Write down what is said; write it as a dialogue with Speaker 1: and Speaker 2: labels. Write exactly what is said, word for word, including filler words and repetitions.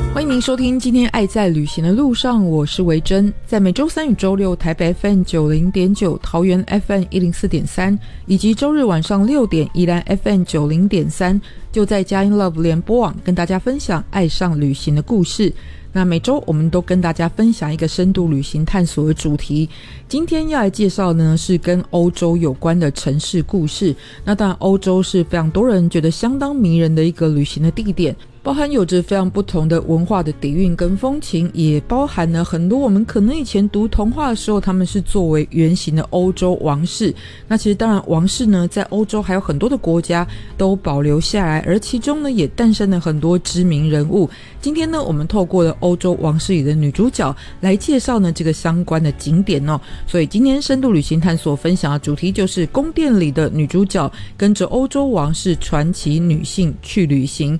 Speaker 1: 欢迎您收听今天爱在旅行的路上，我是维珍。在每周三与周六台北 F M 九零点九、桃园 F M 一零四点三，以及周日晚上六点宜兰 F M 九零点三，就在佳音 Love 联播网跟大家分享爱上旅行的故事。那每周我们都跟大家分享一个深度旅行探索的主题，今天要来介绍呢是跟欧洲有关的城市故事。那当然欧洲是非常多人觉得相当迷人的一个旅行的地点，包含有着非常不同的文化的底蕴跟风情，也包含了很多我们可能以前读童话的时候他们是作为原型的欧洲王室。那其实当然王室呢在欧洲还有很多的国家都保留下来，而其中呢也诞生了很多知名人物。今天呢我们透过了欧洲王室里的女主角来介绍呢这个相关的景点哦。所以今天深度旅行探索分享的主题就是宫殿里的女主角，跟着欧洲王室传奇女性去旅行。